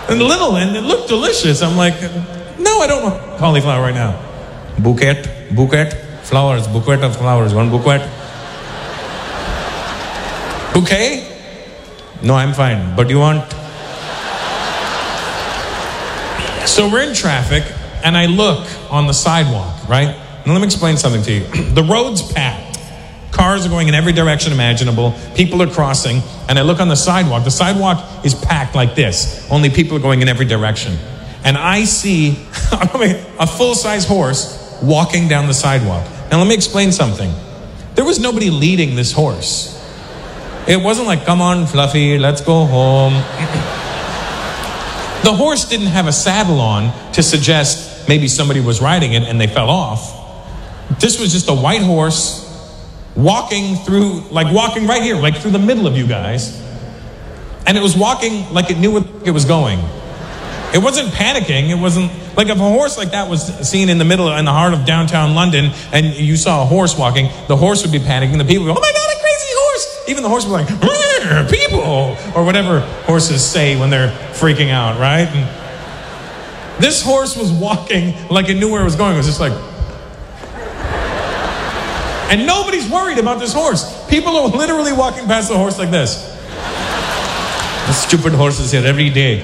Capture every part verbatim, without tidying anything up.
And little, and it looked delicious. I'm like, no, I don't want cauliflower right now. Bouquet, bouquet, flowers, bouquet of flowers. One bouquet. Bouquet? No, I'm fine. But you want? So we're in traffic, and I look on the sidewalk, right? Now let me explain something to you. The road's packed. Cars are going in every direction imaginable. People are crossing. And I look on the sidewalk. The sidewalk is packed like this. Only people are going in every direction. And I see a full-size horse walking down the sidewalk. Now let me explain something. There was nobody leading this horse. It wasn't like, come on, Fluffy, let's go home. The horse didn't have a saddle on to suggest maybe somebody was riding it and they fell off. This was just a white horse walking through, like walking right here, like through the middle of you guys. And it was walking like it knew where it was going. It wasn't panicking. It wasn't, like if a horse like that was seen in the middle, in the heart of downtown London, and you saw a horse walking, the horse would be panicking. The people would go, oh my God, a crazy horse. Even the horse would be like, people, or whatever horses say when they're freaking out, right? And this horse was walking like it knew where it was going. It was just like, and nobody's worried about this horse. People are literally walking past the horse like this. The stupid horse is here every day.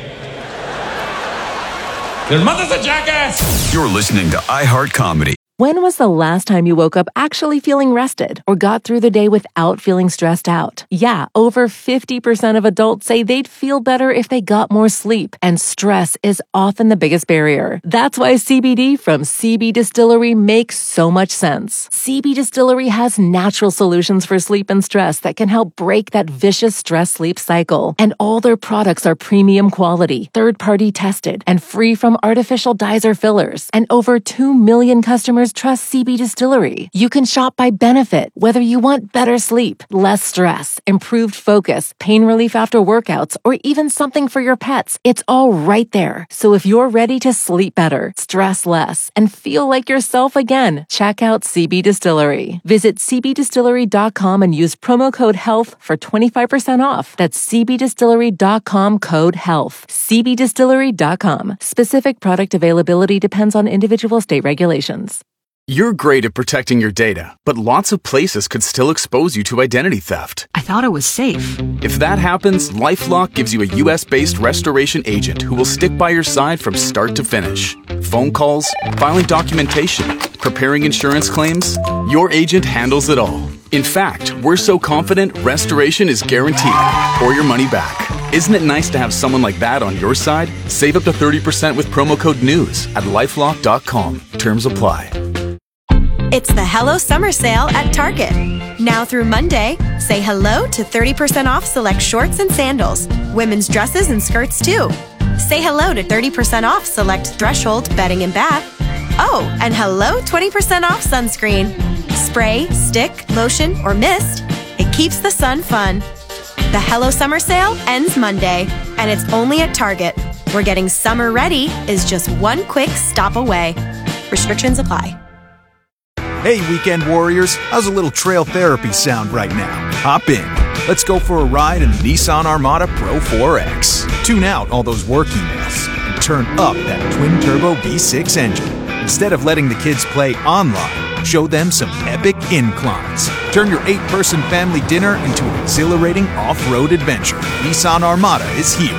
Their mother's a jackass. You're listening to iHeart Comedy. When was the last time you woke up actually feeling rested or got through the day without feeling stressed out? Yeah, over fifty percent of adults say they'd feel better if they got more sleep, and stress is often the biggest barrier. That's why C B D from C B Distillery makes so much sense. C B Distillery has natural solutions for sleep and stress that can help break that vicious stress-sleep cycle. And all their products are premium quality, third-party tested, and free from artificial dyes or fillers. And over two million customers trust C B Distillery. You can shop by benefit, whether you want better sleep, less stress, improved focus, pain relief after workouts, or even something for your pets. It's all right there. So if you're ready to sleep better, stress less, and feel like yourself again, check out C B Distillery. Visit c b distillery dot com and use promo code HEALTH for twenty-five percent off. That's c b distillery dot com code HEALTH. c b distillery dot com. Specific product availability depends on individual state regulations. You're great at protecting your data, but lots of places could still expose you to identity theft. I thought it was safe. If that happens, LifeLock gives you a U S-based restoration agent who will stick by your side from start to finish. Phone calls, filing documentation, preparing insurance claims, your agent handles it all. In fact, we're so confident restoration is guaranteed or your money back. Isn't it nice to have someone like that on your side? Save up to thirty percent with promo code NEWS at lifelock dot com. Terms apply. It's the Hello Summer Sale at Target. Now through Monday, say hello to thirty percent off select shorts and sandals, women's dresses and skirts too. Say hello to thirty percent off select Threshold bedding and bath. Oh, and hello twenty percent off sunscreen. Spray, stick, lotion, or mist, it keeps the sun fun. The Hello Summer Sale ends Monday, and it's only at Target, where getting summer ready is just one quick stop away. Restrictions apply. Hey, weekend warriors, how's a little trail therapy sound right now? Hop in. Let's go for a ride in the Nissan Armada Pro four X. Tune out all those work emails and turn up that twin-turbo V six engine. Instead of letting the kids play online, show them some epic inclines. Turn your eight-person family dinner into an exhilarating off-road adventure. Nissan Armada is here.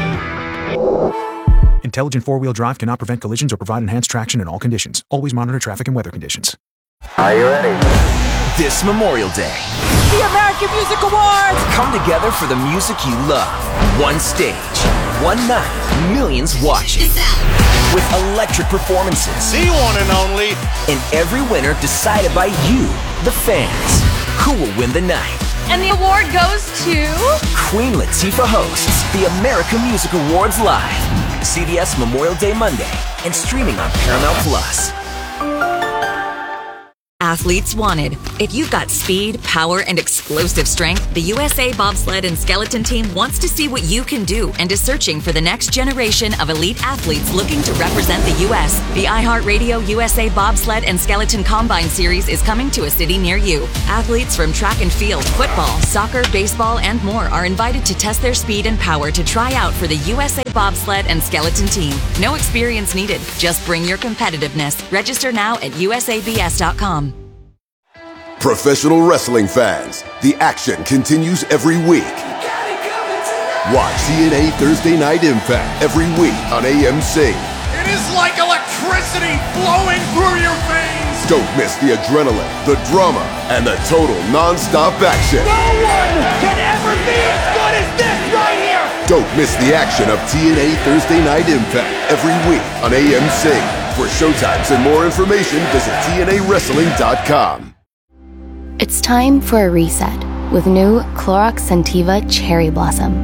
Intelligent four-wheel drive cannot prevent collisions or provide enhanced traction in all conditions. Always monitor traffic and weather conditions. Are you ready? This Memorial Day, the American Music Awards come together for the music you love. One stage, one night, millions watching. With electric performances. The one and only. And every winner decided by you, the fans. Who will win the night? And the award goes to... Queen Latifah hosts the American Music Awards live. C B S Memorial Day Monday and streaming on Paramount Plus. athletes wanted. If you've got speed, power, and explosive strength, the U S A Bobsled and Skeleton Team wants to see what you can do and is searching for the next generation of elite athletes looking to represent the U S. The iHeartRadio U S A Bobsled and Skeleton Combine Series is coming to a city near you. Athletes from track and field, football, soccer, baseball, and more are invited to test their speed and power to try out for the U S A Bobsled and Skeleton Team. No experience needed. Just bring your competitiveness. Register now at U S A B S dot com. Professional wrestling fans, the action continues every week. Watch T N A Thursday Night Impact every week on A M C. It is like electricity flowing through your veins. Don't miss the adrenaline, the drama, and the total non-stop action. No one can ever be as good as this right here. Don't miss the action of T N A Thursday Night Impact every week on A M C. For showtimes and more information, visit T N A wrestling dot com. It's time for a reset with new Clorox Scentiva Cherry Blossom.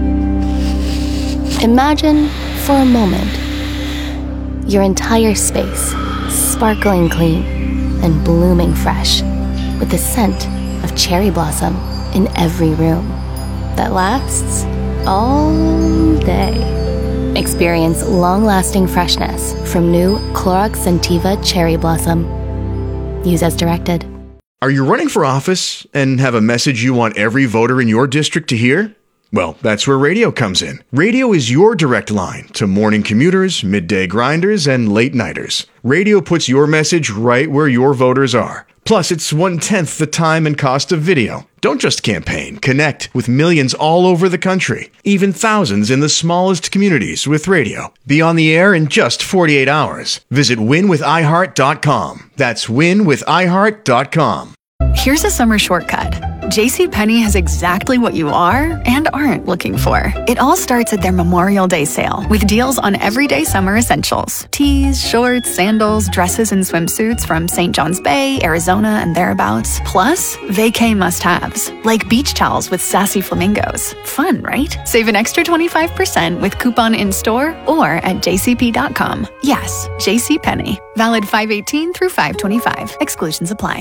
Imagine, for a moment, your entire space sparkling clean and blooming fresh with the scent of cherry blossom in every room that lasts all day. Experience long-lasting freshness from new Clorox Scentiva Cherry Blossom. Use as directed. Are you running for office and have a message you want every voter in your district to hear? Well, that's where radio comes in. Radio is your direct line to morning commuters, midday grinders, and late nighters. Radio puts your message right where your voters are. Plus, it's one-tenth the time and cost of video. Don't just campaign. Connect with millions all over the country, even thousands in the smallest communities with radio. Be on the air in just forty-eight hours. Visit win with i heart dot com. That's win with i heart dot com. Here's a summer shortcut. JCPenney has exactly what you are and aren't looking for. It all starts at their Memorial Day sale with deals on everyday summer essentials. Tees, shorts, sandals, dresses, and swimsuits from Saint John's Bay, Arizona, and thereabouts. Plus, vacay must-haves, like beach towels with sassy flamingos. Fun, right? Save an extra twenty-five percent with coupon in-store or at j c p dot com. Yes, JCPenney. Valid five eighteen through five twenty-five. Exclusions apply.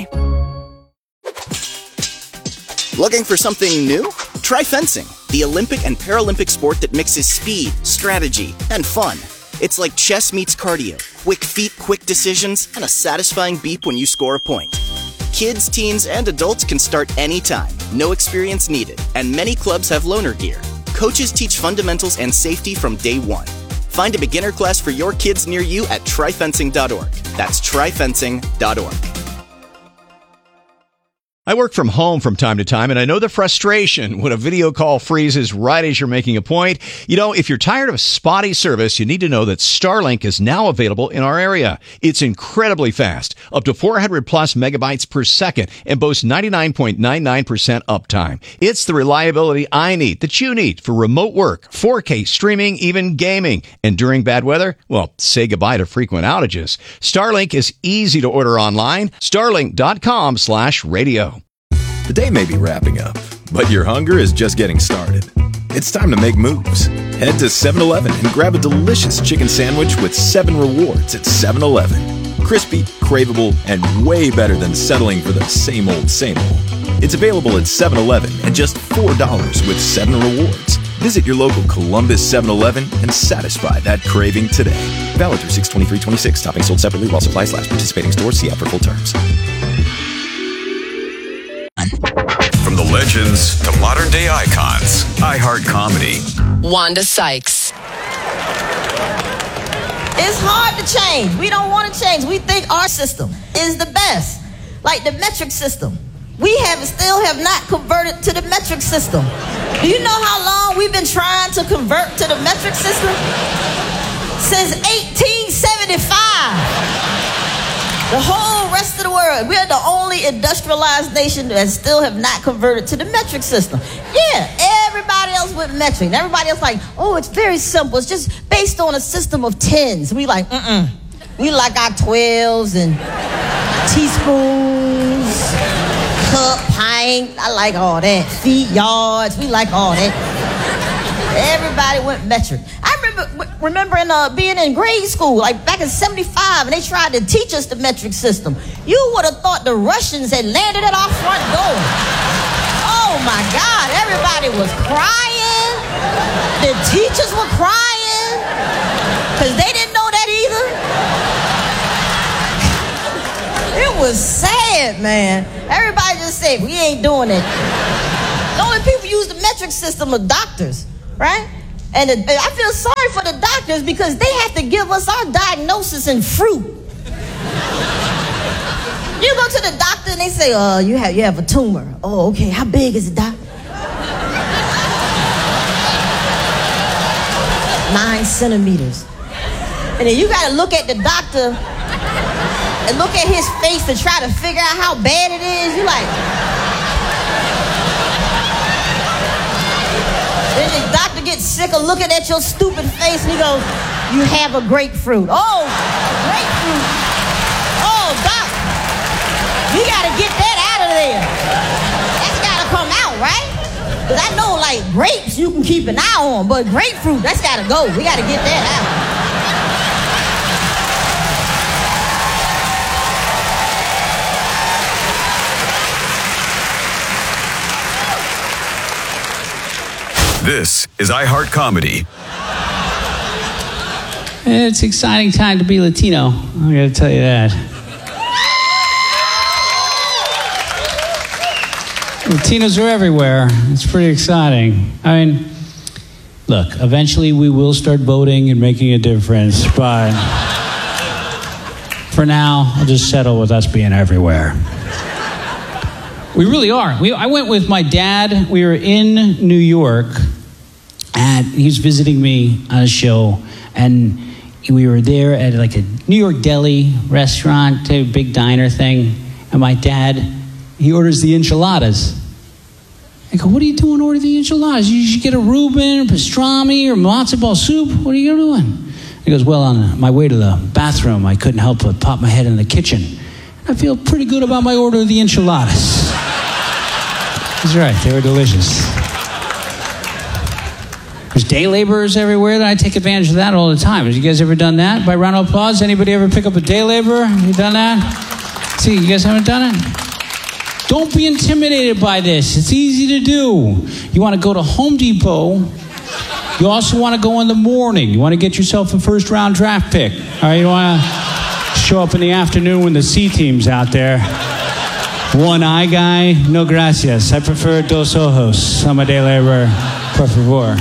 Looking for something new? Try fencing, the Olympic and Paralympic sport that mixes speed, strategy, and fun. It's like chess meets cardio, quick feet, quick decisions, and a satisfying beep when you score a point. Kids, teens, and adults can start anytime, no experience needed, and many clubs have loaner gear. Coaches teach fundamentals and safety from day one. Find a beginner class for your kids near you at try fencing dot org. That's try fencing dot org. I work from home from time to time, and I know the frustration when a video call freezes right as you're making a point. You know, if you're tired of spotty service, you need to know that Starlink is now available in our area. It's incredibly fast, up to four hundred plus megabytes per second, and boasts ninety-nine point nine nine percent uptime. It's the reliability I need, that you need, for remote work, four K streaming, even gaming. And during bad weather, well, say goodbye to frequent outages. Starlink is easy to order online. starlink dot com slash radio. The day may be wrapping up, but your hunger is just getting started. It's time to make moves. Head to seven eleven and grab a delicious chicken sandwich with seven rewards at seven eleven. Crispy, craveable, and way better than settling for the same old, same old. It's available at seven eleven at just four dollars with seven rewards. Visit your local Columbus seven eleven and satisfy that craving today. Valid through six twenty-three twenty-six. Topping sold separately while supplies last. Participating stores. See app for full terms. From the legends to modern day icons, iHeart Comedy. Wanda Sykes. It's hard to change. We don't want to change. We think our system is the best. Like the metric system. We have still have not converted to the metric system. Do you know how long we've been trying to convert to the metric system? Since eighteen seventy-five. The whole rest of the world, we're the only industrialized nation that still have not converted to the metric system. Yeah, everybody else with metric. Everybody else like, oh, it's very simple. It's just based on a system of tens. We like, mm-mm. We like our twelves and teaspoons, cup, pint. I like all that. Feet, yards. We like all that. Everybody went metric. I remember remembering uh, being in grade school, like back in seventy-five, and they tried to teach us the metric system. You would have thought the Russians had landed at our front door. Oh my God, everybody was crying. The teachers were crying because they didn't know that either. It was sad, man. Everybody just said, we ain't doing it. The only people who use the metric system are doctors, right? And the, I feel sorry for the doctors because they have to give us our diagnosis in fruit. You go to the doctor and they say, uh, you have, you have a tumor. Oh, okay, how big is it, doc? Nine centimeters. And then you gotta look at the doctor and look at his face to try to figure out how bad it is. You like... Then the doctor gets sick of looking at your stupid face and he goes, you have a grapefruit. Oh, grapefruit. Oh, doc, we gotta get that out of there. That's gotta come out, right? Because I know, like, grapes you can keep an eye on, but grapefruit, that's gotta go. We gotta get that out. This is iHeart Comedy. It's an exciting time to be Latino. I gotta tell you that. Latinos are everywhere. It's pretty exciting. I mean, look, eventually we will start voting and making a difference, but for now, I'll just settle with us being everywhere. We really are. We, I went with my dad. We were in New York, and he was visiting me on a show, and we were there at like a New York deli restaurant, a big diner thing, and my dad, he orders the enchiladas. I go, what are you doing ordering the enchiladas? You should get a Reuben, or pastrami, or matzo ball soup. What are you doing? He goes, well, on my way to the bathroom, I couldn't help but pop my head in the kitchen. I feel pretty good about my order of the enchiladas. He's right, they were delicious. There's day laborers everywhere, and I take advantage of that all the time. Have you guys ever done that? By round of applause, anybody ever pick up a day laborer? You done that? See, you guys haven't done it? Don't be intimidated by this. It's easy to do. You want to go to Home Depot. You also want to go in the morning. You want to get yourself a first round draft pick. All right, you want to show up in the afternoon when the C team's out there. One eye guy, no gracias. I prefer dos ojos. I'm a day laborer, por favor.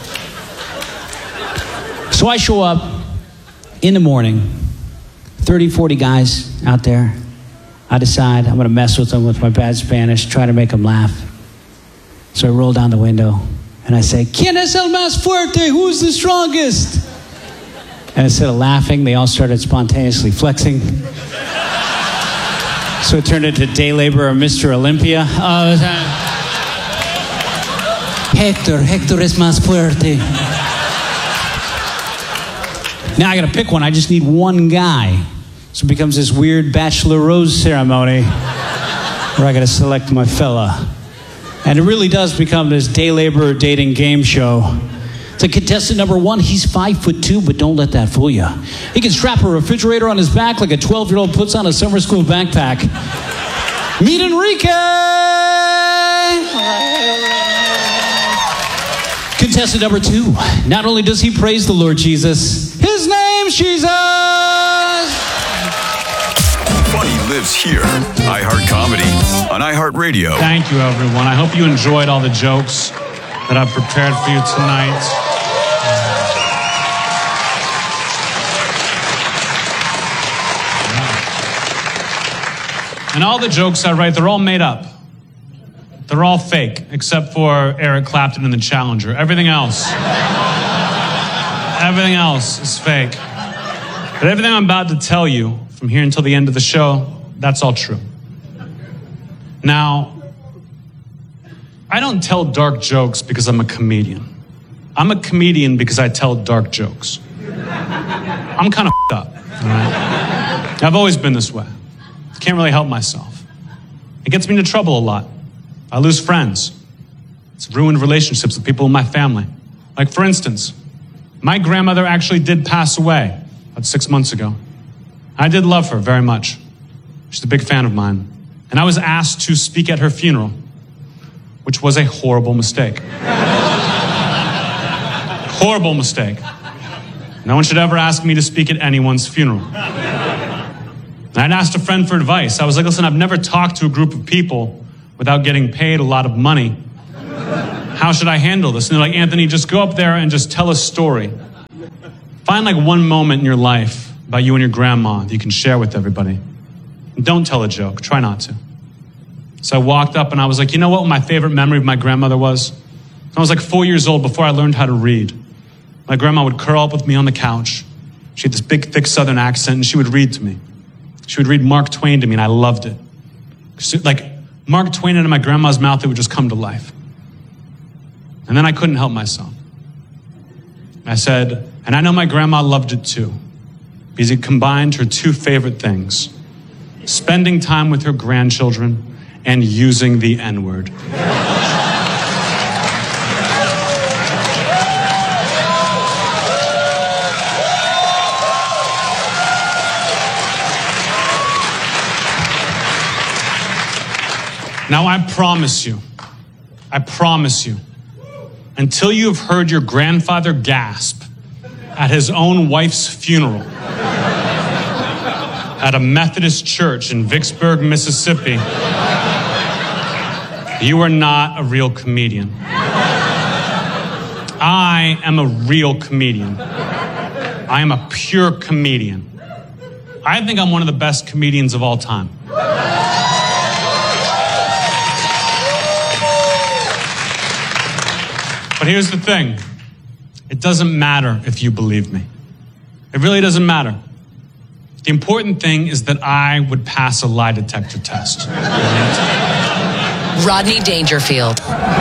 So I show up in the morning, thirty, forty guys out there. I decide I'm going to mess with them with my bad Spanish, try to make them laugh. So I roll down the window and I say, ¿Quién es el más fuerte? Who's the strongest? And instead of laughing, they all started spontaneously flexing. So it turned into day laborer Mister Olympia. Uh, Hector, Hector es más fuerte. Now I got to pick one. I just need one guy. So it becomes this weird bachelor rose ceremony where I got to select my fella. And it really does become this day laborer dating game show. So contestant number one, he's five foot two, but don't let that fool you. He can strap a refrigerator on his back like a twelve-year-old puts on a summer school backpack. Meet Enrique! Contestant number two, not only does he praise the Lord Jesus, his name's Jesus! Funny lives here. iHeart Comedy on iHeartRadio. Thank you, everyone. I hope you enjoyed all the jokes that I've prepared for you tonight. And all the jokes I write, they're all made up. They're all fake, except for Eric Clapton and the Challenger. Everything else, everything else is fake. But everything I'm about to tell you from here until the end of the show, that's all true. Now, I don't tell dark jokes because I'm a comedian. I'm a comedian because I tell dark jokes. I'm kind of f***ed up, all right? I've always been this way. Can't really help myself. It gets me into trouble a lot. I lose friends. It's ruined relationships with people in my family. Like Like, for instance, my grandmother actually did pass away about six months ago. I did love her very much. She's a big fan of mine. And I was asked to speak at her funeral, which was a horrible mistake. Horrible mistake. No one should ever ask me to speak at anyone's funeral. And I'd asked a friend for advice. I was like, listen, I've never talked to a group of people without getting paid a lot of money. How should I handle this? And they're like, Anthony, just go up there and just tell a story. Find like one moment in your life about you and your grandma that you can share with everybody. And don't tell a joke. Try not to. So I walked up and I was like, you know what my favorite memory of my grandmother was? I was like four years old before I learned how to read. My grandma would curl up with me on the couch. She had this big, thick Southern accent, and she would read to me. She would read Mark Twain to me, and I loved it. She, like, Mark Twain into my grandma's mouth, it would just come to life. And then I couldn't help myself. I said, and I know my grandma loved it too, because it combined her two favorite things, spending time with her grandchildren and using the N-word. Now, I promise you, I promise you, until you've heard your grandfather gasp at his own wife's funeral at a Methodist church in Vicksburg, Mississippi, you are not a real comedian. I am a real comedian. I am a pure comedian. I think I'm one of the best comedians of all time. But here's the thing. It doesn't matter if you believe me. It really doesn't matter. The important thing is that I would pass a lie detector test. Rodney Dangerfield.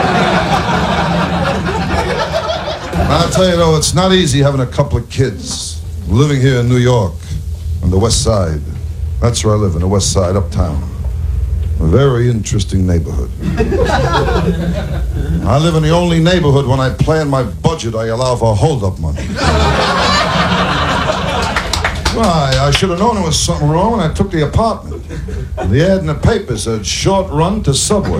I'll tell you though, it's not easy having a couple of kids living here in New York on the west side. That's where I live, in the west side, uptown. A very interesting neighborhood. I live in the only neighborhood when I plan my budget I allow for hold-up money. Why, I should have known there was something wrong when I took the apartment. The ad in the paper said, short run to Subway.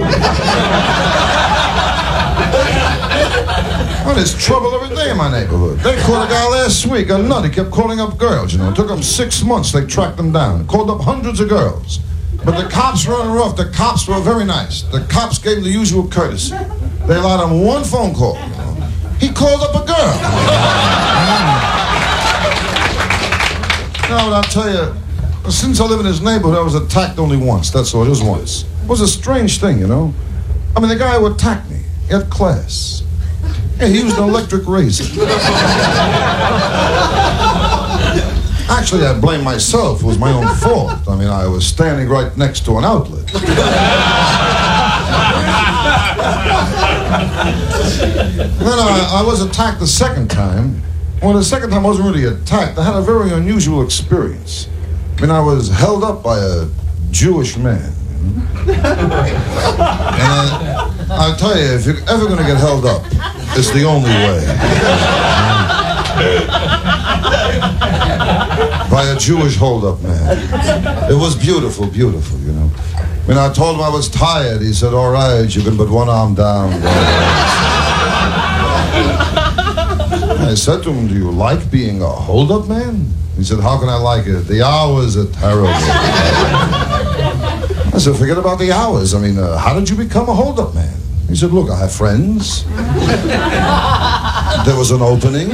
Well, there's trouble every day in my neighborhood. They caught a guy last week, a nut. He kept calling up girls, you know. It took them six months. They tracked them down. Called up hundreds of girls. But the cops were on her off. The cops were very nice. The cops gave him the usual courtesy. They allowed him one phone call. He called up a girl. Now, I'll tell you, since I live in this neighborhood, I was attacked only once. That's all, just once. It was a strange thing, you know. I mean, the guy who attacked me, he had class. Yeah, he used an electric razor. Actually, I blame myself. It was my own fault. I mean, I was standing right next to an outlet. Then I, I was attacked the second time. Well, the second time I wasn't really attacked. I had a very unusual experience. I mean, I was held up by a Jewish man. And I, I'll tell you, if you're ever going to get held up, it's the only way. By a Jewish hold-up man. It was beautiful, beautiful, you know. When I told him I was tired, he said, all right, you can put one arm down. I said to him, do you like being a hold-up man? He said, how can I like it? The hours are terrible. I said, forget about the hours. I mean, uh, how did you become a hold-up man? He said, look, I have friends. There was an opening.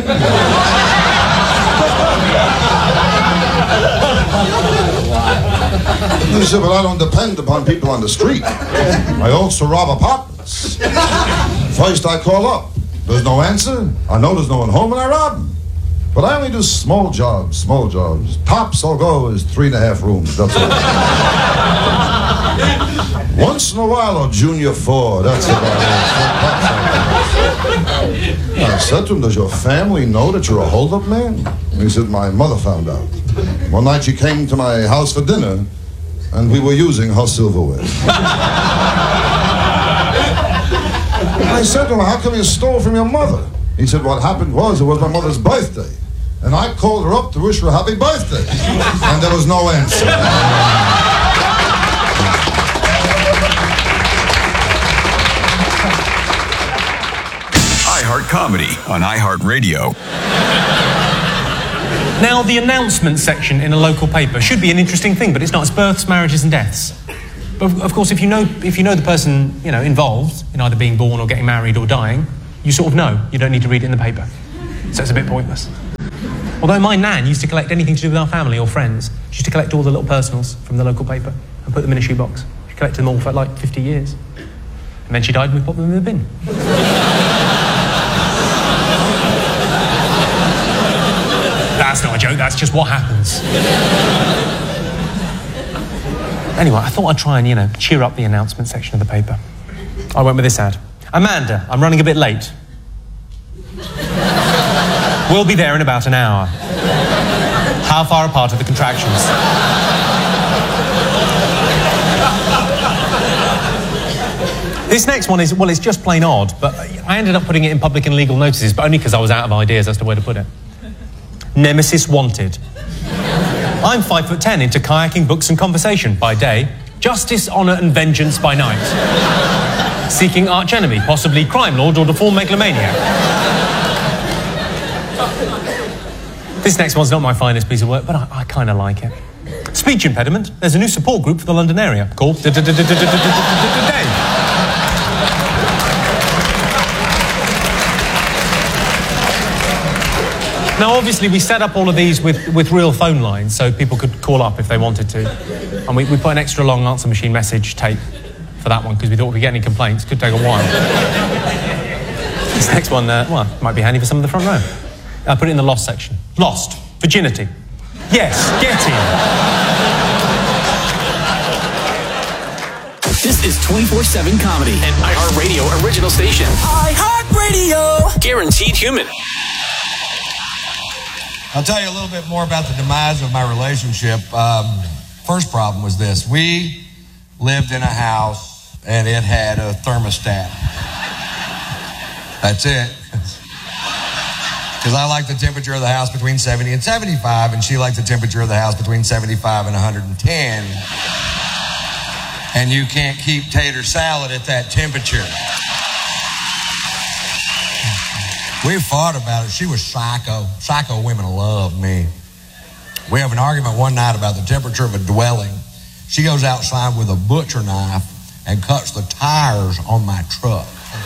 He said, but I don't depend upon people on the street. I also rob apartments. First I call up. There's no answer. I know there's no one home and I rob them. But I only do small jobs, small jobs. Tops I'll go is three and a half rooms. That's all. Once in a while, or junior four. That's about it. I said to him, does your family know that you're a hold-up man? And he said, my mother found out. One night she came to my house for dinner, and we were using her silverware. I said to him, how come you stole from your mother? He said, what happened was, it was my mother's birthday. And I called her up to wish her a happy birthday. And there was no answer. iHeart Comedy on iHeartRadio. Now, the announcement section in a local paper should be an interesting thing, but it's not. It's births, marriages and deaths. But of course, if you know if you know the person, you know, involved in either being born or getting married or dying, you sort of know. You don't need to read it in the paper. So it's a bit pointless. Although my nan used to collect anything to do with our family or friends. She used to collect all the little personals from the local paper and put them in a shoebox. She collected them all for like fifty years. And then she died and we put them in the bin. That's not a joke, that's just what happens. Anyway, I thought I'd try and, you know, cheer up the announcement section of the paper. I went with this ad. Amanda, I'm running a bit late. We'll be there in about an hour. How far apart are the contractions? This next one is, well, it's just plain odd, but I ended up putting it in public and legal notices, but only because I was out of ideas as to where to put it. Nemesis wanted. I'm five foot ten, into kayaking, books and conversation by day, justice, honour and vengeance by night. Seeking arch enemy, possibly crime lord or deformed megalomaniac. This next one's not my finest piece of work, but I, I kind of like it. Speech impediment. There's a new support group for the London area called Dave. Now, obviously, we set up all of these with, with real phone lines so people could call up if they wanted to. And we, we put an extra long answer machine message tape for that one because we thought if we get any complaints, it could take a while. This next one, uh, well, might be handy for some of the front row. I put it in the lost section. Lost. Virginity. Yes, get in. This is twenty-four seven Comedy, an iHeartRadio original station. iHeartRadio. Guaranteed human. I'll tell you a little bit more about the demise of my relationship. Um, first problem was this. We lived in a house and it had a thermostat. That's it. Because I like the temperature of the house between seventy and seventy-five, and she liked the temperature of the house between seventy-five and one hundred ten. And you can't keep tater salad at that temperature. We fought about it. She was psycho. Psycho women love me. We have an argument one night about the temperature of a dwelling. She goes outside with a butcher knife and cuts the tires on my truck.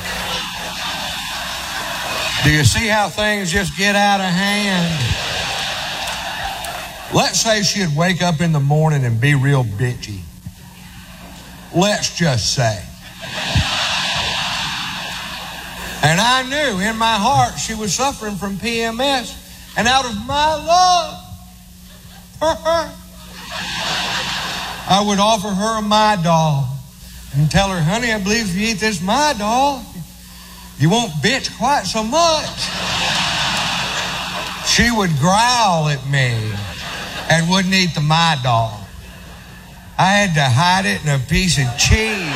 Do you see how things just get out of hand? Let's say she'd wake up in the morning and be real bitchy. Let's just say. And I knew in my heart she was suffering from P M S. And out of my love for her, I would offer her a My Doll and tell her, honey, I believe if you eat this My Doll, you won't bitch quite so much. She would growl at me and wouldn't eat the My Doll. I had to hide it in a piece of cheese.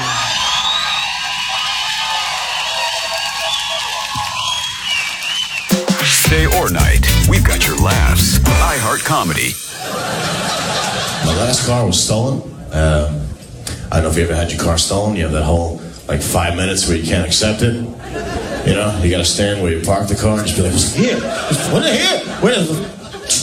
Day or night, we've got your laughs. iHeart Comedy. My last car was stolen. Uh, I don't know if you ever had your car stolen. You have that whole, like, five minutes where you can't accept it. You know, you got to stand where you park the car and just be like, what's here? What's here? Where is it?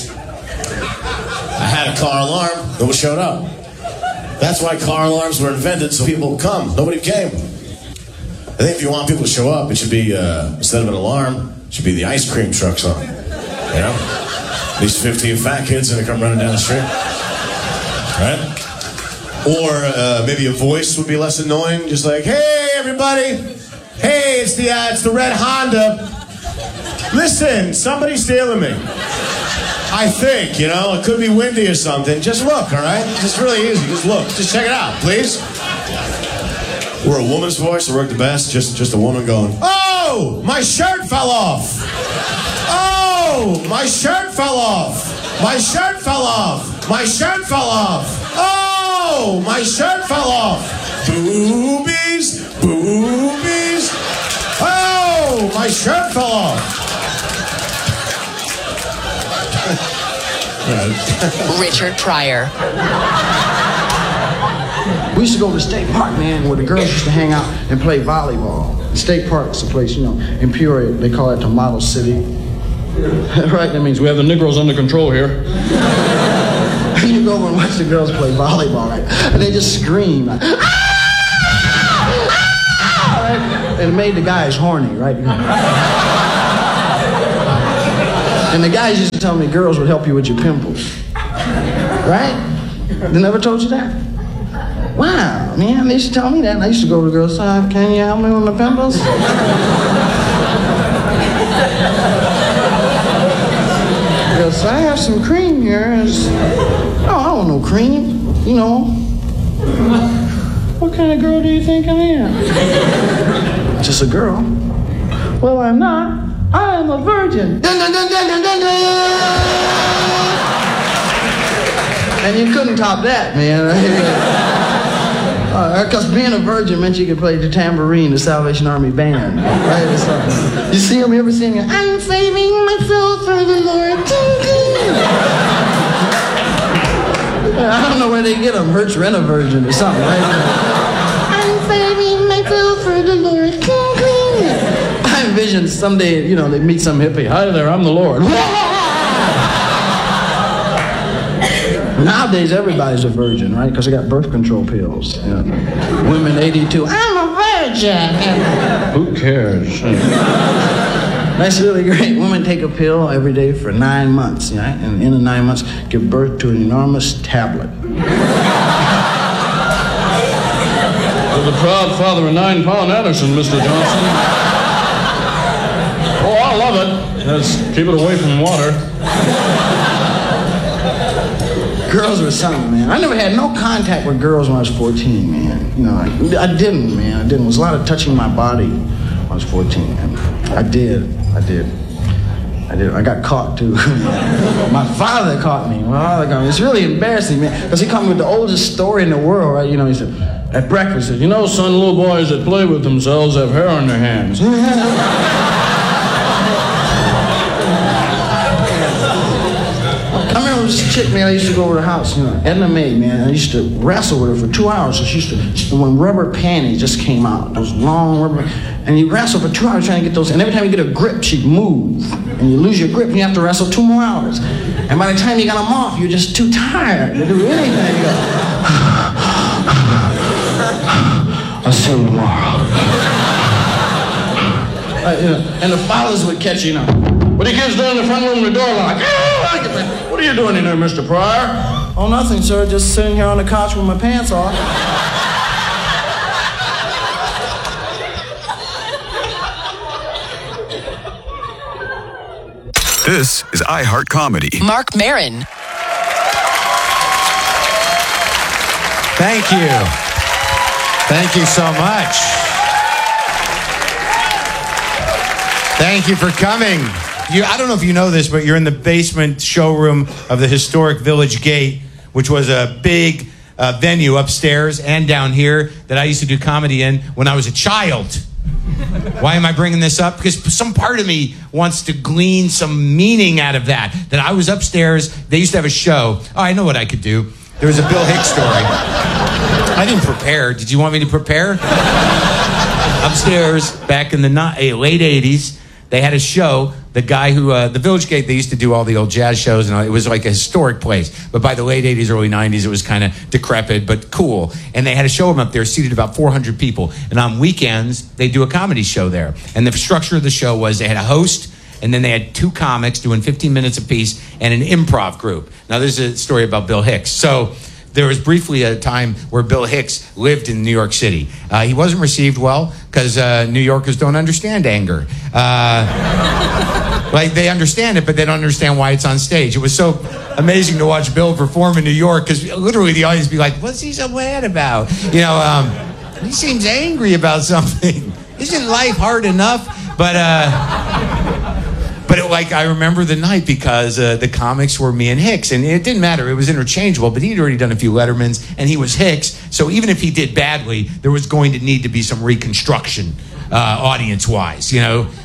I had a car alarm. Nobody showed up. That's why car alarms were invented, so people would come. Nobody came. I think if you want people to show up, it should be, uh, instead of an alarm, it should be the ice cream trucks on. You know? These fifteen fat kids and they come running down the street. Right? Or uh, maybe a voice would be less annoying, just like, hey, everybody. Hey, it's the, uh, it's the red Honda. Listen, somebody's stealing me. I think, you know, it could be windy or something. Just look, all right? Just really easy. Just look. Just check it out, please. We're a woman's voice. It worked the best. Just, just a woman going, oh, my shirt fell off. Oh, my shirt fell off. My shirt fell off. My shirt fell off. Oh, my shirt fell off. Boobies, boobies. Oh, my shirt fell off. Richard Pryor. We used to go to the state park, man, where the girls used to hang out and play volleyball. The state park's a place, you know, in Peoria, they call it the Model City. Right? That means we have the Negroes under control here. You go over and watch the girls play volleyball, right? And they just scream. Like, ah! Right? And it made the guys horny, right? And the guys used to tell me girls would help you with your pimples. Right? They never told you that? Wow, man, they used to tell me that. And I used to go to the girls' side, can you help me with my pimples? Girls, I have some cream here. It's, oh, I don't want no cream. You know. What kind of girl do you think I am? Just a girl. Well, I'm not. I am a virgin. Dun, dun, dun, dun, dun, dun, dun. And you couldn't top that, man. Because uh, being a virgin meant you could play the tambourine, the Salvation Army band. Right? Or something. You see them, you ever sing it? I'm saving myself for the Lord. I don't know where they get them. Hertz Rent a Virgin or something, right? I'm saving myself for the Lord. I envision someday, you know, they meet some hippie. Hi there, I'm the Lord. Nowadays, everybody's a virgin, right? Because they got birth control pills. You know, women eighty-two, I'm a virgin. Who cares? That's really great. Women take a pill every day for nine months, right? And in the nine months, give birth to an enormous tablet. You're the proud father of nine-pound Anderson, Mister Johnson. Oh, I love it. Let's keep it away from water. Girls were something, man. I never had no contact with girls when I was fourteen, man. You know, I, I didn't, man. I didn't. It was a lot of touching my body when I was fourteen. And I did. I did. I did. I got caught, too. My father caught me. My father caught me. It's really embarrassing, man, because he caught me with the oldest story in the world, right? You know, he said, at breakfast, he said, you know, son, little boys that play with themselves have hair on their hands. I remember this chick, man, I used to go over to the house, you know, Edna Mae, man. I used to wrestle with her for two hours. So she used to, she, when rubber panties just came out, those long rubber, and you wrestle for two hours trying to get those, and every time you get a grip, she'd move. And you lose your grip, and you have to wrestle two more hours. And by the time you got them off, you're just too tired to do anything. You go, I'll see you tomorrow. Uh, you know, and the fathers would catch you, you know. What are you kids doing in the front room with the door locked? What are you doing in there, Mister Pryor? Oh, nothing, sir. Just sitting here on the couch with my pants off. This is iHeart Comedy. Mark Maron. Thank you. Thank you so much. Thank you for coming. You, I don't know if you know this, but you're in the basement showroom of the historic Village Gate, which was a big uh, venue upstairs and down here that I used to do comedy in when I was a child. Why am I bringing this up? Because some part of me wants to glean some meaning out of that. That I was upstairs, they used to have a show. Oh, I know what I could do. There was a Bill Hicks story. I didn't prepare. Did you want me to prepare? Upstairs, back in the uh, late eighties, they had a show. The guy who, uh, the Village Gate, they used to do all the old jazz shows, and all, it was like a historic place. But by the late eighties, early nineties, it was kind of decrepit, but cool. And they had a show up there, seated about four hundred people. And on weekends, they do a comedy show there. And the structure of the show was they had a host, and then they had two comics doing fifteen minutes apiece, and an improv group. Now, there's a story about Bill Hicks. So there was briefly a time where Bill Hicks lived in New York City. Uh, he wasn't received well because uh, New Yorkers don't understand anger. Uh, like, they understand it, but they don't understand why it's on stage. It was so amazing to watch Bill perform in New York because literally the audience would be like, what's he so mad about? You know, um, he seems angry about something. Isn't life hard enough? But... Uh, But it, like, I remember the night because uh, the comics were me and Hicks, and it didn't matter. It was interchangeable, but he'd already done a few Lettermans, and he was Hicks. So even if he did badly, there was going to need to be some reconstruction, uh, audience-wise, you know.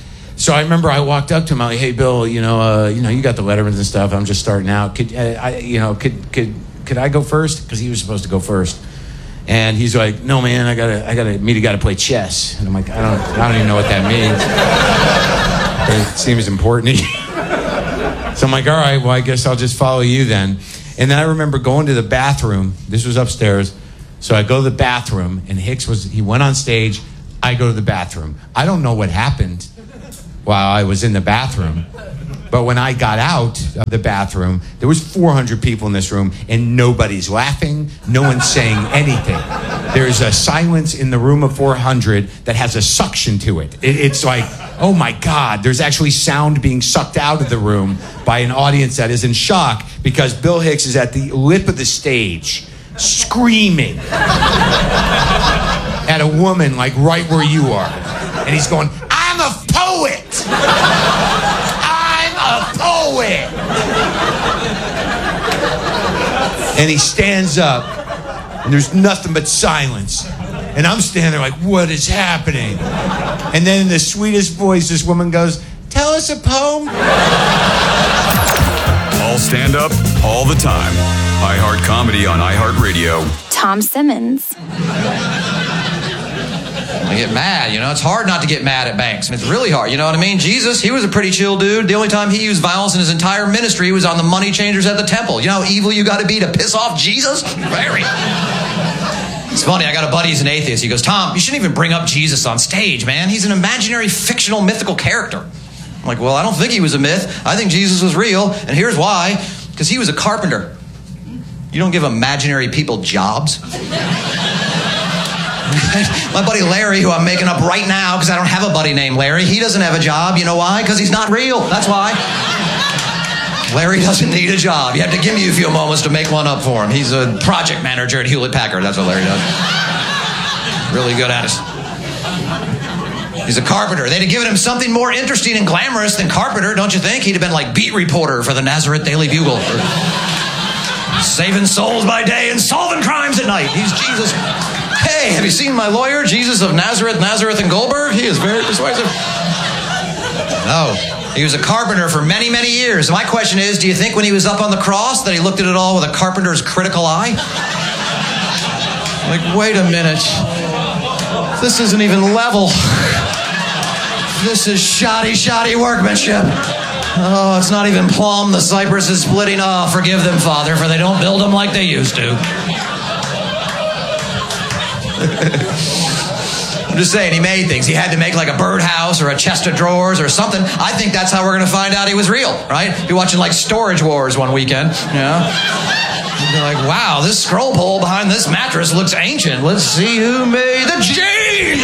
So I remember I walked up to him. I'm like, "Hey, Bill, you know, uh, you know, you got the Lettermans and stuff. I'm just starting out. Could uh, I, you know, could could could I go first? Because he was supposed to go first." And he's like, "No, man, I gotta, I gotta, me to gotta play chess." And I'm like, "I don't, I don't even know what that means." But it seems important. So I'm like, "All right, well, I guess I'll just follow you then." And then I remember going to the bathroom. This was upstairs. So I go to the bathroom, and Hicks was, he went on stage. I go to the bathroom. I don't know what happened while I was in the bathroom. But when I got out of the bathroom, there was four hundred people in this room, and nobody's laughing. No one's saying anything. There's a silence in the room of four hundred that has a suction to it. it. It's like, oh my God, there's actually sound being sucked out of the room by an audience that is in shock because Bill Hicks is at the lip of the stage, screaming at a woman like right where you are. And he's going, "I'm a poet! I'm a poet!" And he stands up, and there's nothing but silence. And I'm standing there like, what is happening? And then in the sweetest voice, this woman goes, "Tell us a poem." All stand up, all the time. iHeart Comedy on iHeartRadio. Tom Simmons. I get mad, you know. It's hard not to get mad at Banks. It's really hard, you know what I mean? Jesus, he was a pretty chill dude. The only time he used violence in his entire ministry was on the money changers at the temple. You know how evil you got to be to piss off Jesus? Very. It's funny, I got a buddy who's an atheist. He goes, "Tom, you shouldn't even bring up Jesus on stage, man. He's an imaginary, fictional, mythical character." I'm like, "Well, I don't think he was a myth. I think Jesus was real, and here's why. Because he was a carpenter. You don't give imaginary people jobs." My buddy Larry, who I'm making up right now because I don't have a buddy named Larry, he doesn't have a job. You know why? Because he's not real. That's why. Larry doesn't need a job. You have to give me a few moments to make one up for him. He's a project manager at Hewlett Packard. That's what Larry does. Really good at it. He's a carpenter. They'd have given him something more interesting and glamorous than carpenter, don't you think? He'd have been like beat reporter for the Nazareth Daily Bugle. Saving souls by day and solving crimes at night. He's Jesus. Hey, have you seen my lawyer, Jesus of Nazareth, Nazareth and Goldberg? He is very persuasive. No, he was a carpenter for many, many years. My question is, do you think when he was up on the cross that he looked at it all with a carpenter's critical eye? Like, wait a minute. This isn't even level. This is shoddy, shoddy workmanship. Oh, it's not even plumb. The cypress is splitting. Oh, forgive them, Father, for they don't build them like they used to. I'm just saying, he made things. He had to make like a birdhouse or a chest of drawers or something. I think that's how we're going to find out he was real, right? Be watching like Storage Wars one weekend, you know? You're like, wow, this scroll pole behind this mattress looks ancient. Let's see who made the jeans.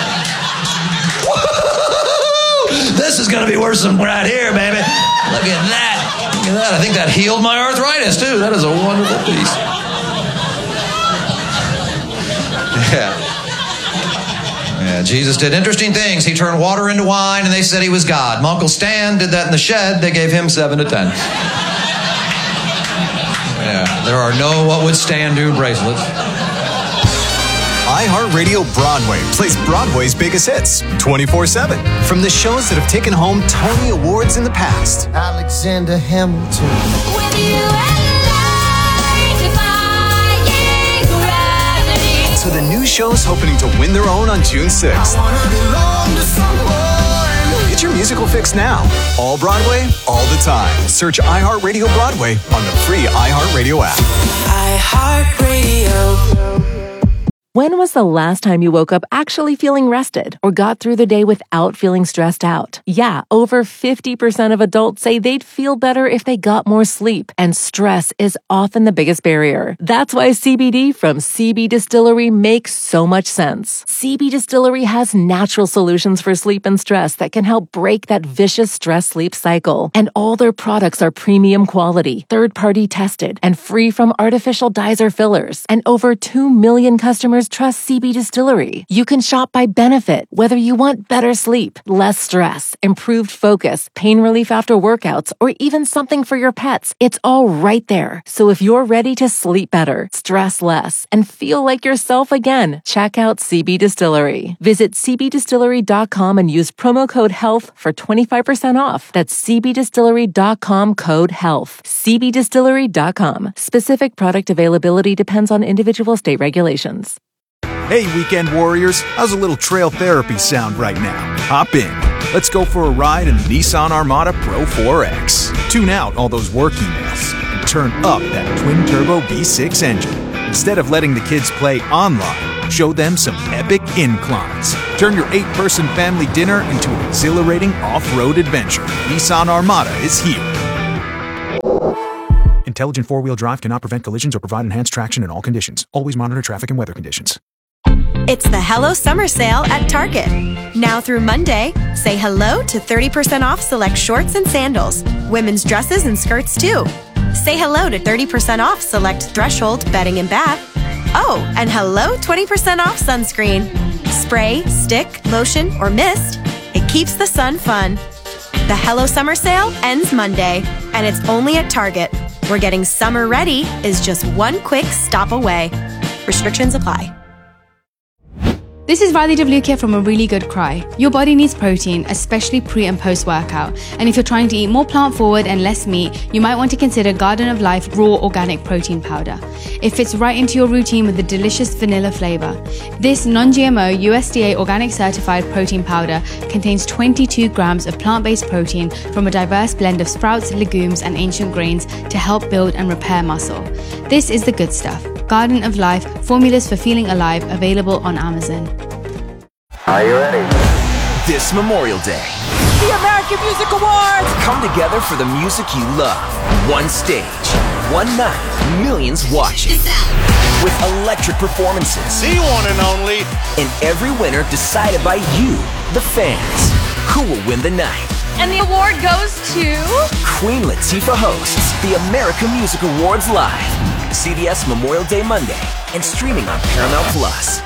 This is going to be worse than right here, baby. Look at that. Look at that. I think that healed my arthritis, too. That is a wonderful piece. Yeah. Yeah, Jesus did interesting things. He turned water into wine, and they said he was God. My Uncle Stan did that in the shed. They gave him seven to ten. Yeah, there are no what would Stan do bracelets. iHeartRadio Broadway plays Broadway's biggest hits twenty-four seven. From the shows that have taken home Tony Awards in the past. Alexander Hamilton. With you to the new shows hoping to win their own on June sixth. Get your musical fix now. All Broadway, all the time. Search iHeartRadio Broadway on the free iHeartRadio app. iHeartRadio. When was the last time you woke up actually feeling rested or got through the day without feeling stressed out? Yeah, over fifty percent of adults say they'd feel better if they got more sleep, and stress is often the biggest barrier. That's why C B D from C B Distillery makes so much sense. C B Distillery has natural solutions for sleep and stress that can help break that vicious stress-sleep cycle. And all their products are premium quality, third-party tested, and free from artificial dyes or fillers. And over two million customers customers trust C B Distillery. You can shop by benefit, whether you want better sleep, less stress, improved focus, pain relief after workouts, or even something for your pets. It's all right there. So if you're ready to sleep better, stress less, and feel like yourself again, check out C B Distillery. Visit c b distillery dot com and use promo code HEALTH for twenty-five percent off. That's c b distillery dot com code HEALTH. c b distillery dot com. Specific product availability depends on individual state regulations. Hey, weekend warriors, how's a little trail therapy sound right now? Hop in. Let's go for a ride in the Nissan Armada Pro four X. Tune out all those work emails and turn up that twin-turbo V six engine. Instead of letting the kids play online, show them some epic inclines. Turn your eight-person family dinner into an exhilarating off-road adventure. Nissan Armada is here. Intelligent four-wheel drive cannot prevent collisions or provide enhanced traction in all conditions. Always monitor traffic and weather conditions. It's the Hello Summer Sale at Target. Now through Monday, say hello to thirty percent off select shorts and sandals, women's dresses and skirts too. Say hello to thirty percent off select Threshold bedding and bath. Oh, and hello twenty percent off sunscreen. Spray, stick, lotion, or mist. It keeps the sun fun. The Hello Summer Sale ends Monday, and it's only at Target, where getting summer ready is just one quick stop away. Restrictions apply. This is Riley Devlukia from A Really Good Cry. Your body needs protein, especially pre and post workout. And if you're trying to eat more plant forward and less meat, you might want to consider Garden of Life Raw Organic Protein Powder. It fits right into your routine with a delicious vanilla flavor. This non-G M O U S D A organic certified protein powder contains twenty-two grams of plant-based protein from a diverse blend of sprouts, legumes, and ancient grains to help build and repair muscle. This is the good stuff. Garden of Life, formulas for feeling alive, available on Amazon. Are you ready? This Memorial Day, the American Music Awards come together for the music you love. One stage, one night, millions watching. With electric performances. The one and only. And every winner decided by you, the fans. Who will win the night? And the award goes to... Queen Latifah hosts the American Music Awards live. C B S Memorial Day Monday and streaming on Paramount Plus.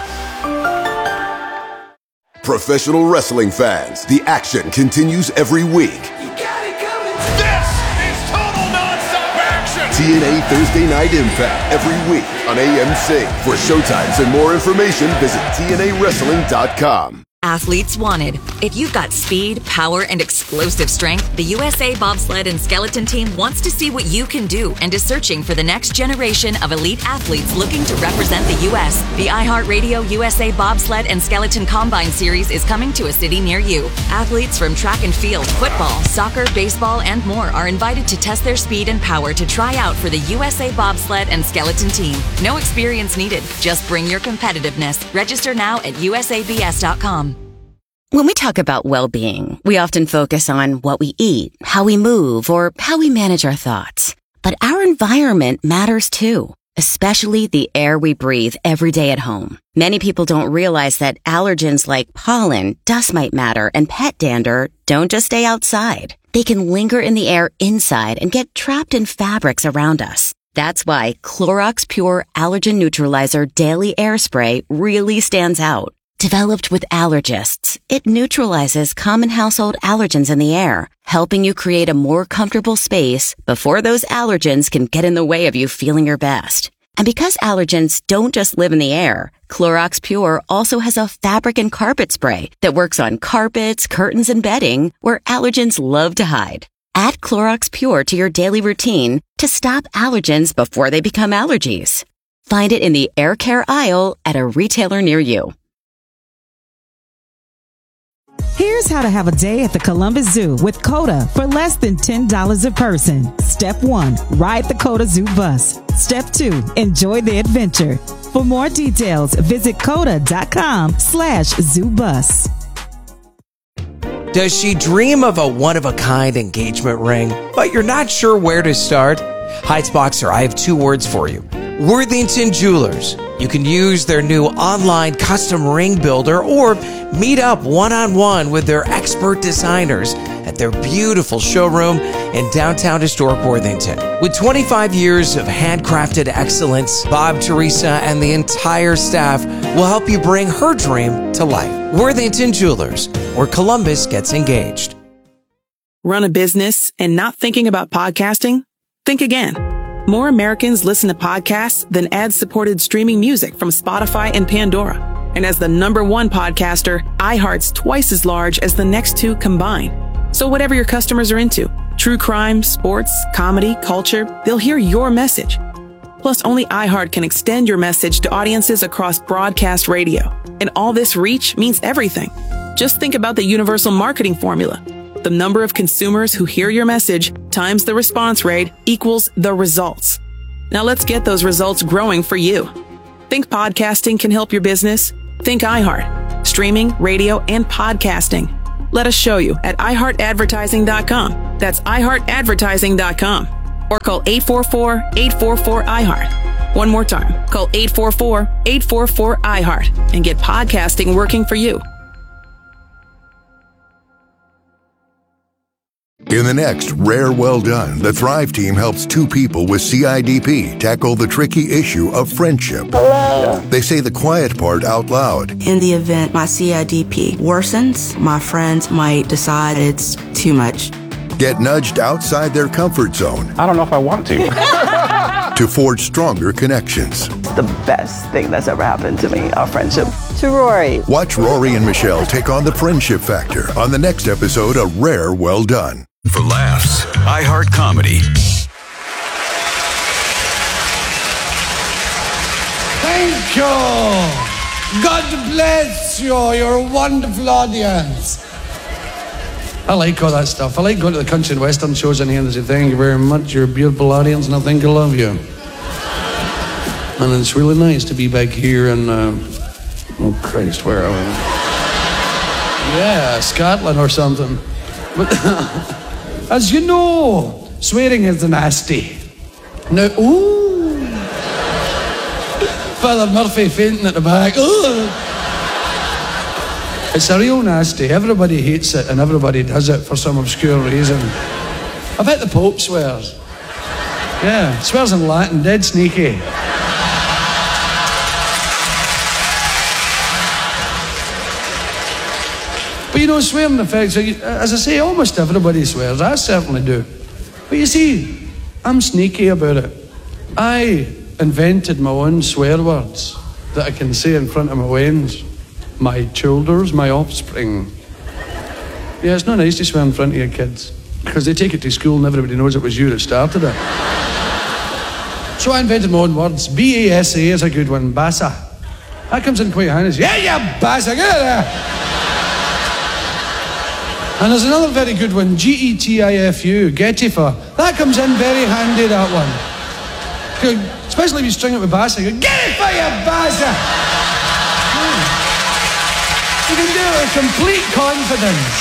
Professional wrestling fans, the action continues every week. You got it coming. This is total nonstop action. T N A Thursday Night Impact every week on A M C. For showtimes and more information, visit T N A wrestling dot com. Athletes wanted. If you've got speed, power, and explosive strength, the U S A Bobsled and Skeleton Team wants to see what you can do and is searching for the next generation of elite athletes looking to represent the U S The iHeartRadio U S A Bobsled and Skeleton Combine Series is coming to a city near you. Athletes from track and field, football, soccer, baseball, and more are invited to test their speed and power to try out for the U S A Bobsled and Skeleton Team. No experience needed. Just bring your competitiveness. Register now at U S A B S dot com. When we talk about well-being, we often focus on what we eat, how we move, or how we manage our thoughts. But our environment matters too, especially the air we breathe every day at home. Many people don't realize that allergens like pollen, dust mite matter, and pet dander don't just stay outside. They can linger in the air inside and get trapped in fabrics around us. That's why Clorox Pure Allergen Neutralizer Daily Air Spray really stands out. Developed with allergists, it neutralizes common household allergens in the air, helping you create a more comfortable space before those allergens can get in the way of you feeling your best. And because allergens don't just live in the air, Clorox Pure also has a fabric and carpet spray that works on carpets, curtains, and bedding where allergens love to hide. Add Clorox Pure to your daily routine to stop allergens before they become allergies. Find it in the air care aisle at a retailer near you. Here's how to have a day at the Columbus Zoo with COTA for less than ten dollars a person. Step one, ride the COTA Zoo bus. Step two, enjoy the adventure. For more details, visit COTA.com slash zoo bus. Does she dream of a one-of-a-kind engagement ring, but you're not sure where to start? Heights Boxer, I have two words for you. Worthington Jewelers. You can use their new online custom ring builder or meet up one-on-one with their expert designers at their beautiful showroom in downtown historic Worthington. With twenty-five years of handcrafted excellence, Bob, Teresa, and the entire staff will help you bring her dream to life. Worthington Jewelers, where Columbus gets engaged. Run a business and not thinking about podcasting? Think again. More Americans listen to podcasts than ad-supported streaming music from Spotify and Pandora. And as the number one podcaster, iHeart's twice as large as the next two combined. So whatever your customers are into, true crime, sports, comedy, culture, they'll hear your message. Plus, only iHeart can extend your message to audiences across broadcast radio. And all this reach means everything. Just think about the universal marketing formula. The number of consumers who hear your message times the response rate equals the results. Now let's get those results growing for you. Think podcasting can help your business? Think iHeart. Streaming, radio, and podcasting. Let us show you at i heart advertising dot com. That's i heart advertising dot com. Or call eight four four, eight four four, I heart. One more time. Call eight four four, eight four four, I heart and get podcasting working for you. In the next Rare Well Done, the Thrive team helps two people with C I D P tackle the tricky issue of friendship. Hello. They say the quiet part out loud. In the event my C I D P worsens, my friends might decide it's too much. Get nudged outside their comfort zone. I don't know if I want to. To forge stronger connections. The best thing that's ever happened to me, our friendship. To Rory. Watch Rory and Michelle take on the friendship factor on the next episode of Rare Well Done. For laughs, iHeart Comedy. Thank you. God bless you. You're a wonderful audience. I like all that stuff. I like going to the country and western shows in here and say, thank you very much. You're a beautiful audience and I think I love you. And it's really nice to be back here in, uh, oh Christ, where are we? Yeah, Scotland or something. But as you know, swearing is nasty. Now, ooh. Father Murphy fainting at the back. Ooh. It's a real nasty. Everybody hates it and everybody does it for some obscure reason. I bet the Pope swears. Yeah, swears in Latin, dead sneaky. But you know, swearing affects, as I say, almost everybody swears. I certainly do. But you see, I'm sneaky about it. I invented my own swear words that I can say in front of my weans. My childers, my offspring. Yeah, it's not nice to swear in front of your kids because they take it to school and everybody knows it was you that started it. So I invented my own words. B A S A is a good one, bassa. That comes in quite handy. Yeah, yeah, bassa, get it there. And there's another very good one, G E T I F U, Getifa. That comes in very handy, that one. Especially if you string it with bassa. You go, get it for you, bassa. You can do it with complete confidence.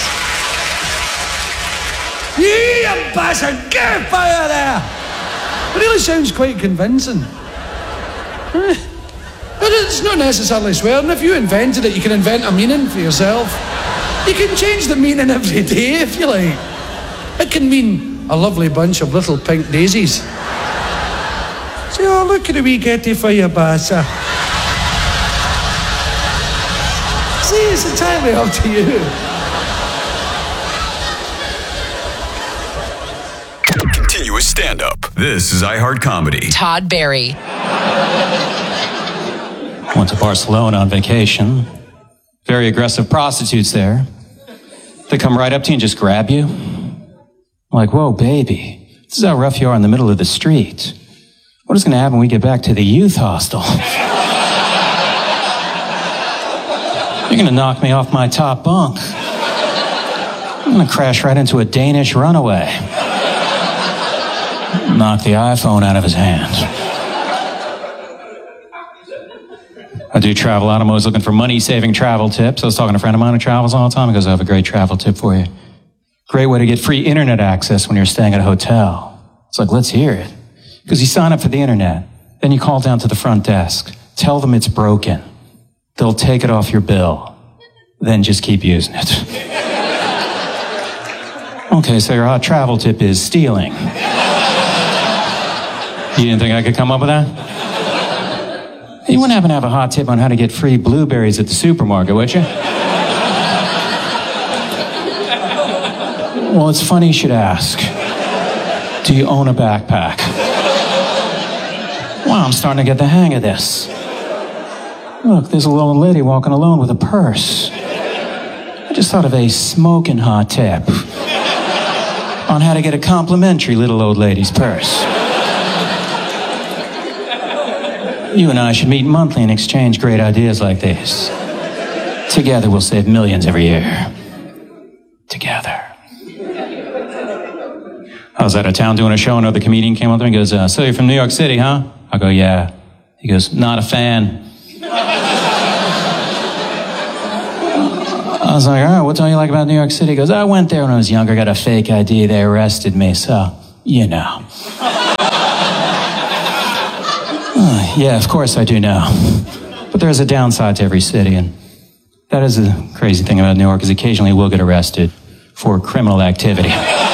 Yeah, bastard, get fire there! It really sounds quite convincing. But it's not necessarily swearing. If you invented it, you can invent a meaning for yourself. You can change the meaning every day if you like. It can mean a lovely bunch of little pink daisies. Say, oh, look at the wee getty for you, bassa. See, it's entirely up to you. Continuous stand-up. This is iHeart Comedy. Todd Barry. Went to Barcelona on vacation. Very aggressive prostitutes there. They come right up to you and just grab you. I'm like, whoa, baby. This is how rough you are in the middle of the street. What is going to happen when we get back to the youth hostel? You're going to knock me off my top bunk. I'm going to crash right into a Danish runaway. Knock the iPhone out of his hand. I do travel out. I'm always looking for money-saving travel tips. I was talking to a friend of mine who travels all the time. He goes, I have a great travel tip for you. Great way to get free internet access when you're staying at a hotel. It's like, let's hear it. Because you sign up for the internet. Then you call down to the front desk. Tell them it's broken. They'll take it off your bill. Then just keep using it. Okay, so your hot travel tip is stealing. You didn't think I could come up with that? You wouldn't happen to have a hot tip on how to get free blueberries at the supermarket, would you? Well, it's funny you should ask. Do you own a backpack? Well, I'm starting to get the hang of this. Look, there's a little lady walking alone with a purse. I just thought of a smoking hot tip on how to get a complimentary little old lady's purse. You and I should meet monthly and exchange great ideas like these. Together we'll save millions every year. Together. I was out of town doing a show, another comedian came up to me and goes, uh, so you're from New York City, huh? I go, yeah. He goes, not a fan. I was like, all right, what don't you like about New York City? He goes, I went there when I was younger, got a fake I D, they arrested me, so, you know. uh, yeah, of course I do know. But there's a downside to every city, and that is the crazy thing about New York, is occasionally we'll get arrested for criminal activity.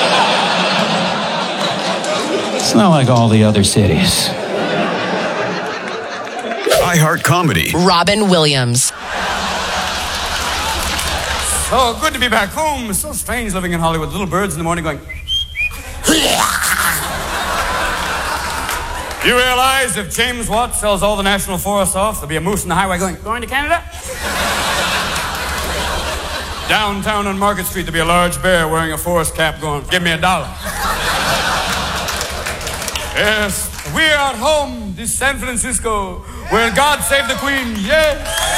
It's not like all the other cities. iHeart Comedy. Robin Williams. So good to be back home. It's so strange living in Hollywood. Little birds in the morning going... You realize if James Watt sells all the national forests off, there'll be a moose in the highway going, going to Canada? Downtown on Market Street, there'll be a large bear wearing a forest cap going, give me a dollar. Yes, we're at home, this San Francisco, where God saved the Queen, yes.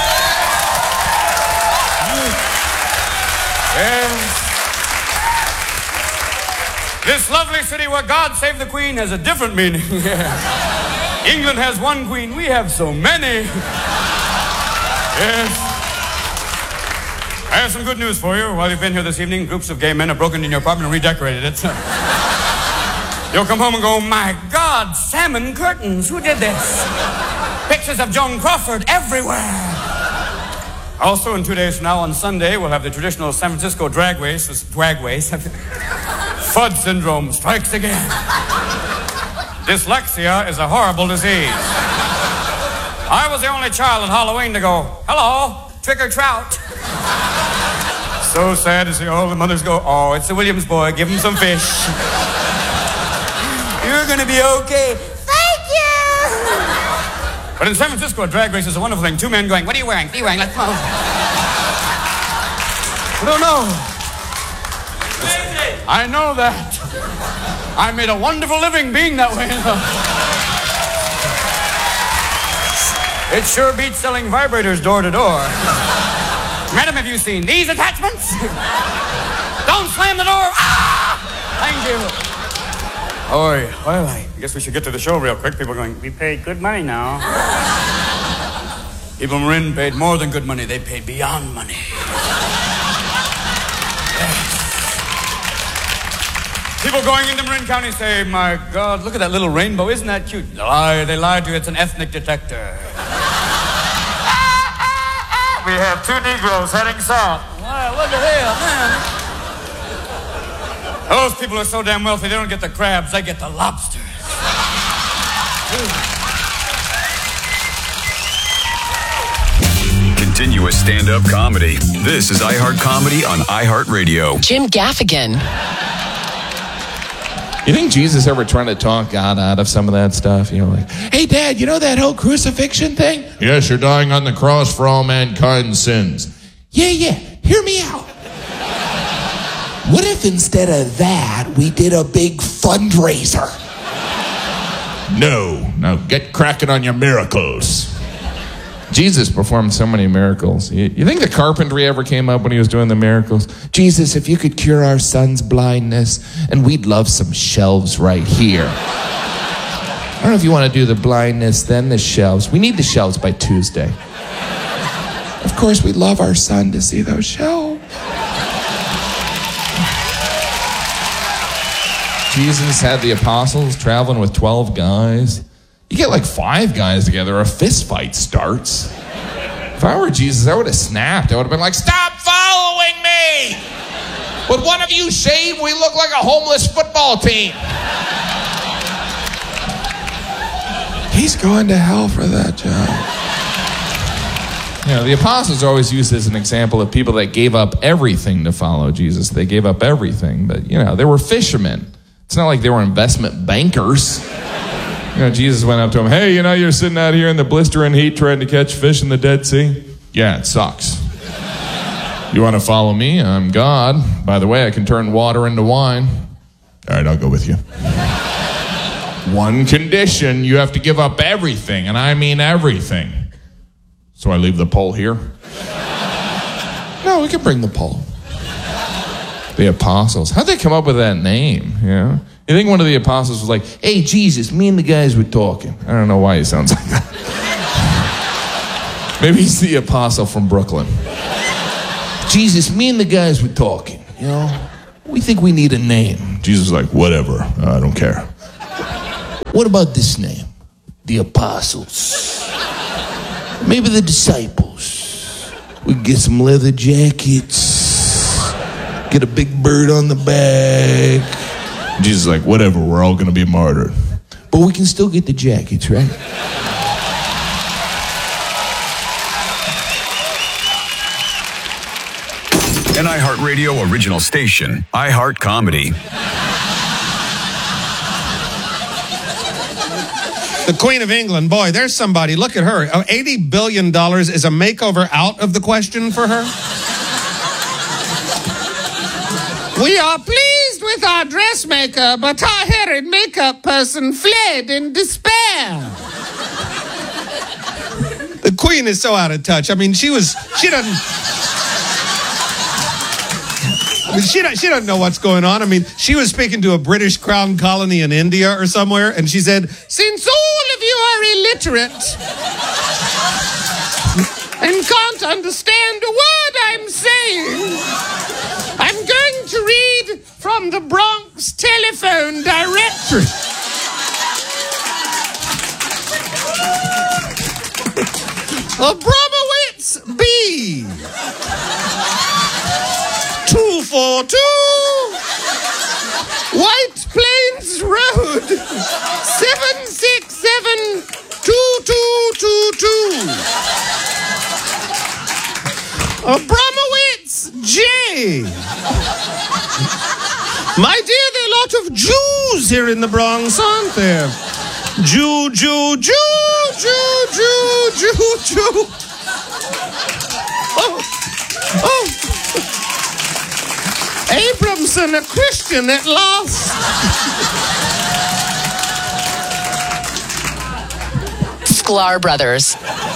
Yes. This lovely city where God saved the Queen has a different meaning. Yeah. England has one queen, we have so many. Yes. I have some good news for you. While you've been here this evening, groups of gay men have broken into your apartment and redecorated it. You'll come home and go, my God, salmon curtains, who did this? Pictures of Joan Crawford everywhere. Also, in two days from now, on Sunday, we'll have the traditional San Francisco drag race. Drag race. Fudd syndrome strikes again. Dyslexia is a horrible disease. I was the only child at Halloween to go, hello, trick or trout. So sad to see all the mothers go, oh, it's the Williams boy, give him some fish. You're gonna be okay. Thank you! But in San Francisco, a drag race is a wonderful thing. Two men going, what are you wearing? What are you wearing? Let's move. I don't know. It's, I know that. I made a wonderful living being that way. It sure beats selling vibrators door to door. Madam, have you seen these attachments? Don't slam the door. Ah! Thank you. Oh, well, I guess we should get to the show real quick. People are going, we paid good money now. People in Marin paid more than good money. They paid beyond money. Yes. People going into Marin County say, my God, look at that little rainbow. Isn't that cute? They lie, they lied to you. It's an ethnic detector. We have two Negroes heading south. Wow, what the hell, man? Those people are so damn wealthy, they don't get the crabs, they get the lobsters. Continuous stand-up comedy. This is iHeart Comedy on iHeartRadio. Jim Gaffigan. You think Jesus ever tried to talk God out of some of that stuff? You know, like, hey, Dad, you know that whole crucifixion thing? Yes, you're dying on the cross for all mankind's sins. Yeah, yeah. Hear me out. What if instead of that, we did a big fundraiser? No. Now get cracking on your miracles. Jesus performed so many miracles. You, you think the carpentry ever came up when he was doing the miracles? Jesus, if you could cure our son's blindness, and we'd love some shelves right here. I don't know if you want to do the blindness, then the shelves. We need the shelves by Tuesday. Of course, we'd love our son to see those shelves. Jesus had the apostles traveling with twelve guys. You get like five guys together, a fist fight starts. If I were Jesus, I would have snapped. I would have been like, stop following me! With one of you shaved, we look like a homeless football team. He's going to hell for that job. You know, the apostles are always used as an example of people that gave up everything to follow Jesus. They gave up everything, but, you know, they were fishermen. It's not like they were investment bankers. You know, Jesus went up to them, hey, you know, you're sitting out here in the blistering heat trying to catch fish in the Dead Sea? Yeah, it sucks. You want to follow me? I'm God. By the way, I can turn water into wine. All right, I'll go with you. One condition, you have to give up everything, and I mean everything. So I leave the pole here? No, we can bring the pole. The apostles. How'd they come up with that name? You know? You think one of the apostles was like, hey, Jesus, me and the guys were talking. I don't know why he sounds like that. Maybe he's the apostle from Brooklyn. Jesus, me and the guys were talking, you know? We think we need a name. Jesus is like, whatever, I don't care. What about this name? The apostles. Maybe the disciples. We can get some leather jackets. Get a big bird on the back. Jesus is like, whatever, we're all going to be martyred. But we can still get the jackets, right? An iHeartRadio original station, iHeart Comedy. The Queen of England, boy, there's somebody. Look at her. Oh, eighty billion dollars. Is a makeover out of the question for her? We are pleased with our dressmaker, but our hair and makeup person fled in despair. The Queen is so out of touch. I mean, she was, she doesn't... She don't, she doesn't know what's going on. I mean, she was speaking to a British crown colony in India or somewhere, and she said, since all of you are illiterate and can't understand a word I'm saying, I'm going to read from the Bronx telephone directory. Abramowitz B. two four two White Plains Road seven six seven two two two two Abramowitz J. My dear, there are a lot of Jews here in the Bronx, aren't there? Jew, Jew, Jew, Jew, Jew, Jew, Jew. Oh, oh. Abramson, a Christian at last. Sklar Brothers.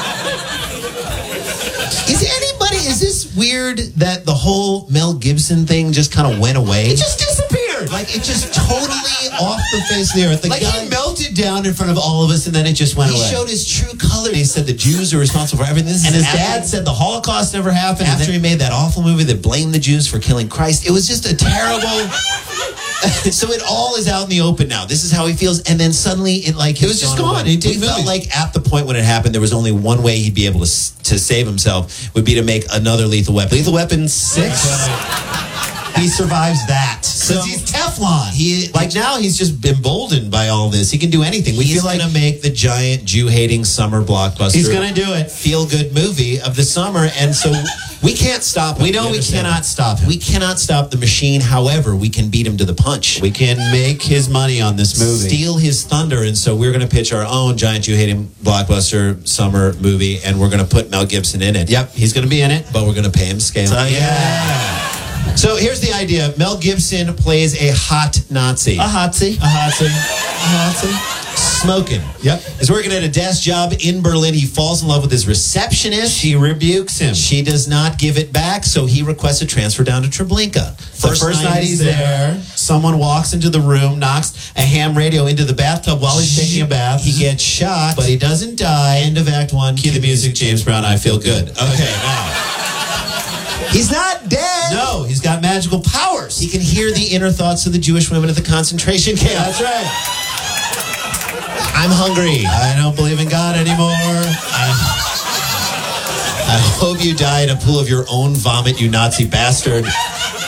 Is anybody, is this weird that the whole Mel Gibson thing just kind of went away? It just disappeared. Like, it just totally off the face of the earth. The like, guy, he melted down in front of all of us, and then it just went he away. He showed his true color. He said the Jews are responsible for everything. This and his after, dad said the Holocaust never happened. After then, he made that awful movie that blamed the Jews for killing Christ. It was just a terrible... So it all is out in the open now. This is how he feels. And then suddenly it like... It was just gone. It he felt like at the point when it happened, there was only one way he'd be able to to save himself, would be to make another Lethal Weapon. Lethal Weapon six? He survives that. Because so, he's Teflon. He Like now he's just emboldened by all this. He can do anything. We he's feel like going to make the giant Jew-hating summer blockbuster. He's going to do it. Feel-good movie of the summer. And so... We can't stop him. We know we cannot stop him. We cannot stop the machine. However, we can beat him to the punch. We can make his money on this movie. Steal his thunder. And so we're going to pitch our own giant Jew-hating blockbuster summer movie, and we're going to put Mel Gibson in it. Yep, he's going to be in it, but we're going to pay him scale. So, yeah. So here's the idea. Mel Gibson plays a hot Nazi. A hotsy. A hotsy. A hotsy. Smoking. Yep. He's working at a desk job in Berlin. He falls in love with his receptionist. She rebukes him. She does not give it back, so he requests a transfer down to Treblinka. First, first night, night he's there, there, someone walks into the room, knocks a ham radio into the bathtub while he's taking a bath. He gets shot, but he doesn't die. End of Act One. Cue the music, James Brown, I Feel Good. Okay, now. He's not dead. No, he's got magical powers. He can hear the inner thoughts of the Jewish women at the concentration camp. That's right. I'm hungry. I don't believe in God anymore. I, I hope you die in a pool of your own vomit, you Nazi bastard.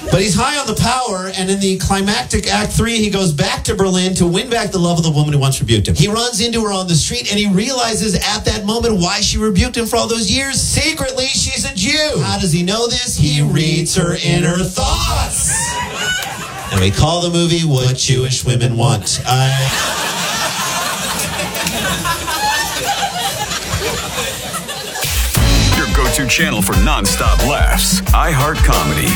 But he's high on the power, and in the climactic Act three, he goes back to Berlin to win back the love of the woman who once rebuked him. He runs into her on the street, and he realizes at that moment why she rebuked him for all those years. Secretly, she's a Jew. How does he know this? He reads her inner thoughts. And we call the movie What Jewish Women Want. Uh... Your go-to channel for non-stop laughs. iHeart Comedy.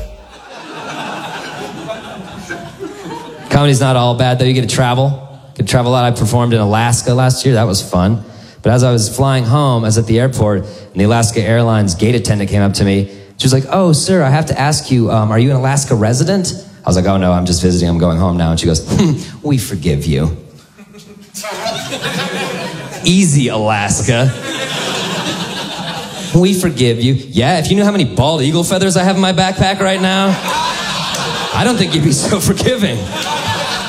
Comedy's not all bad, though. You get to travel. Get to travel a lot. I performed in Alaska last year. That was fun. But as I was flying home, I was at the airport, and the Alaska Airlines gate attendant came up to me. She was like, oh, sir, I have to ask you, um, are you an Alaska resident? I was like, oh, no, I'm just visiting. I'm going home now. And she goes, hmm, we forgive you. Easy, Alaska. We forgive you. Yeah, if you knew how many bald eagle feathers I have in my backpack right now, I don't think you'd be so forgiving.